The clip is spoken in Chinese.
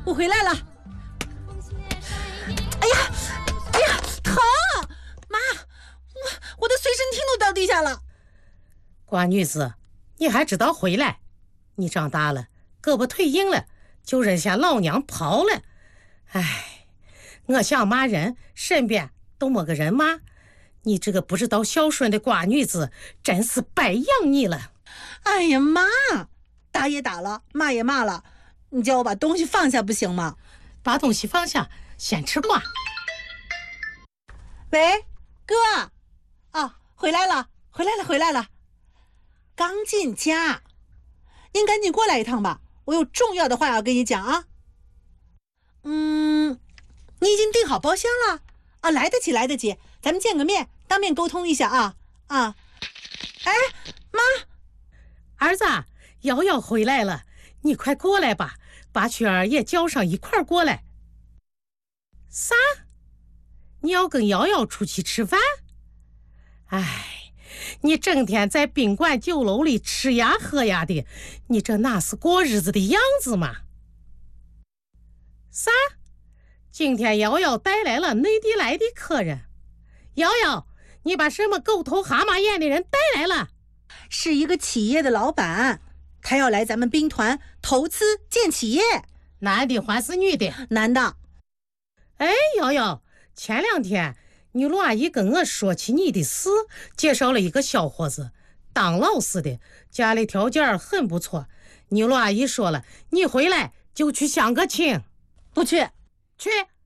我回来了。哎呀，疼！妈，我的随身听都掉地下了。 瓜女子，你还知道回来？你长大了，胳膊腿硬了，就扔下老娘跑了。哎，我想骂人，身边都没个人骂。你这个不知道孝顺的瓜女子，真是白养你了。 哎呀妈，打也打了，骂也骂了，你叫我把东西放下不行吗？ 把东西放下，先吃瓜。 喂，哥，回来了，刚进家，您赶紧过来一趟吧，我有重要的话要跟你讲啊。你已经订好包厢了啊？来得及，咱们见个面，当面沟通一下啊。哎，妈， 儿子，瑶瑶回来了，你快过来吧，把雪儿也叫上一块儿过来。啥？你要跟瑶瑶出去吃饭？哎，你整天在宾馆酒楼里吃呀喝呀的，你这哪是过日子的样子嘛？啥？今天瑶瑶带来了内地来的客人。瑶瑶，你把什么狗头蛤蟆眼的人带来了？ 是一个企业的老板，他要来咱们兵团投资建企业。 男的还是女的？ 男的。 哎，瑶瑶，前2天你陆阿姨跟我说起你的事，介绍了一个小伙子，当老师的，家里条件很不错。你陆阿姨说了，你回来就去相个亲。 不去。 去。